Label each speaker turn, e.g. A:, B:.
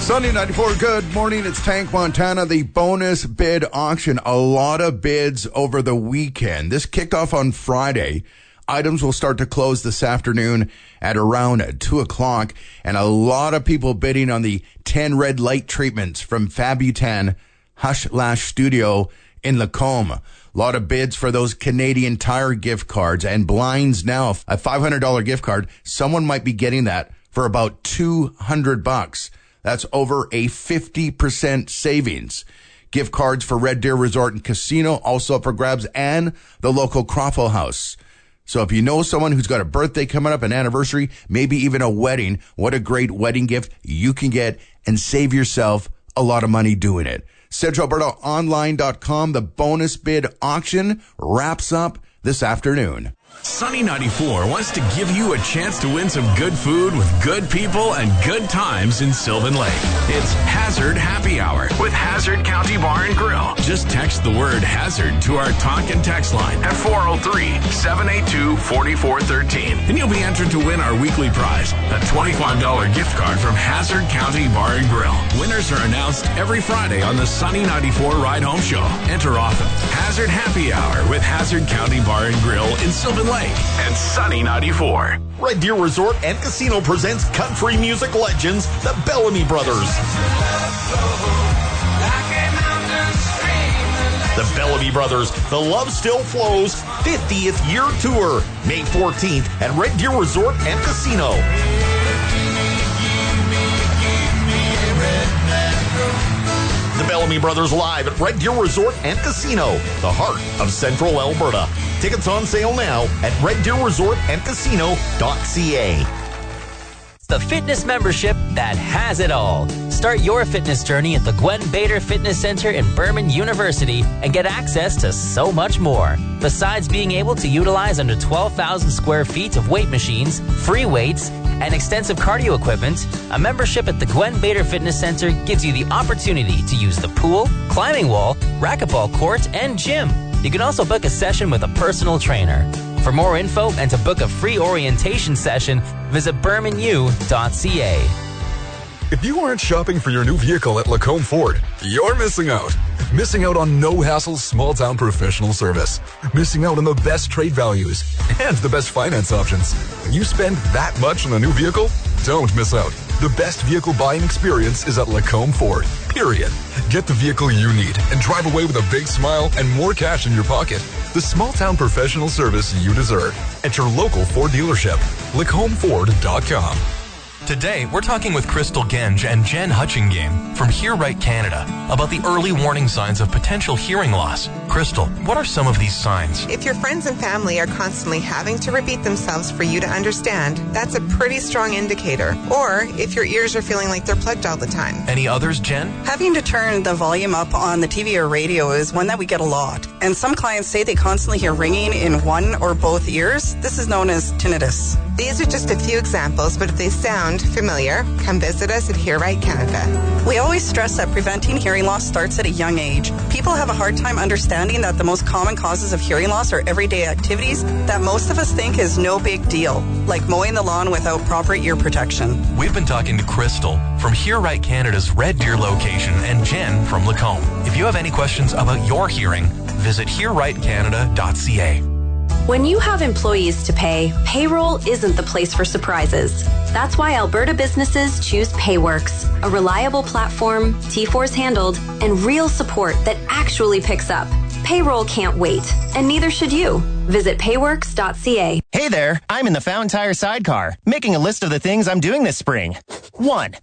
A: Sunday 94, good morning. It's Tank Montana, the bonus bid auction. A lot of bids over the weekend. This kicked off on Friday. Items will start to close this afternoon at around 2 o'clock. And a lot of people bidding on the 10 red light treatments from Fabutan Hush Lash Studio in Lacombe. A lot of bids for those Canadian Tire gift cards and blinds now. A $500 gift card. Someone might be getting that for about $200. That's over a 50% savings. Gift cards for Red Deer Resort and Casino also up for grabs, and the local Croffle House. So if you know someone who's got a birthday coming up, an anniversary, maybe even a wedding, what a great wedding gift you can get and save yourself a lot of money doing it. CentralAlbertaOnline.com, the bonus bid auction wraps up this afternoon.
B: Sunny 94 wants to give you a chance to win some good food with good people and good times in Sylvan Lake. It's Hazard Happy Hour with Hazard County Bar and Grill. Just text the word Hazard to our talk and text line at 403-782-4413. And you'll be entered to win our weekly prize, a $25 gift card from Hazard County Bar and Grill. Winners are announced every Friday on the Sunny 94 Ride Home Show. Enter often. Hazard Happy Hour with Hazard County Bar and Grill in Sylvan Lake and Sunny 94.
C: Red Deer Resort and Casino presents country music legends, the Bellamy Brothers. The Bellamy Brothers, The Love Still Flows 50th Year Tour, May 14th at Red Deer Resort and Casino. The Bellamy Brothers live at Red Deer Resort and Casino, the heart of Central Alberta. Tickets on sale now at reddeerresortandcasino.ca.
D: The fitness membership that has it all. Start your fitness journey at the Gwen Bader Fitness Center in Burman University and get access to so much more. Besides being able to utilize under 12,000 square feet of weight machines, free weights, and extensive cardio equipment, a membership at the Gwen Bader Fitness Center gives you the opportunity to use the pool, climbing wall, racquetball court, and gym. You can also book a session with a personal trainer. For more info and to book a free orientation session, visit BurmanU.ca.
E: If you aren't shopping for your new vehicle at Lacombe Ford, you're missing out. Missing out on no-hassle, small-town professional service. Missing out on the best trade values and the best finance options. When you spend that much on a new vehicle, don't miss out. The best vehicle buying experience is at Lacombe Ford, period. Get the vehicle you need and drive away with a big smile and more cash in your pocket. The small-town professional service you deserve at your local Ford dealership. LacombFord.com.
F: Today, we're talking with Crystal Genge and Jen Hutchingame from Hear Right Canada about the early warning signs of potential hearing loss. Crystal, what are some of these signs?
G: If your friends and family are constantly having to repeat themselves for you to understand, that's a pretty strong indicator. Or if your ears are feeling like they're plugged all the time.
F: Any others, Jen?
H: Having to turn the volume up on the TV or radio is one that we get a lot. And some clients say they constantly hear ringing in one or both ears. This is known as tinnitus.
G: These are just a few examples, but if they sound familiar, come visit us at Hear Right Canada.
H: We always stress that preventing hearing loss starts at a young age. People have a hard time understanding that the most common causes of hearing loss are everyday activities that most of us think is no big deal, like mowing the lawn without proper ear protection.
F: We've been talking to Crystal from Hear Right Canada's Red Deer location and Jen from Lacombe. If you have any questions about your hearing, visit hearrightcanada.ca.
I: When you have employees to pay, payroll isn't the place for surprises. That's why Alberta businesses choose Payworks, a reliable platform, T4's handled, and real support that actually picks up. Payroll can't wait, and neither should you. Visit payworks.ca.
J: Hey there, I'm in the Fountain Tire sidecar, making a list of the things I'm doing this spring. 1.